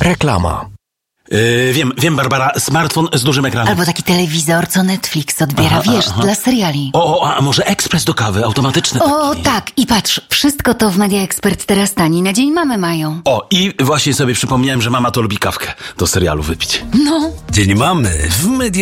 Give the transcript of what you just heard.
Reklama. Wiem, Barbara, smartfon z dużym ekranem. Albo taki telewizor, co Netflix odbiera, dla seriali. A może ekspres do kawy, automatyczny taki. Tak, i patrz, wszystko to w Media Expert teraz taniej, na Dzień Mamy mają. I właśnie sobie przypomniałem, że mama to lubi kawkę do serialu wypić. No. Dzień Mamy w Media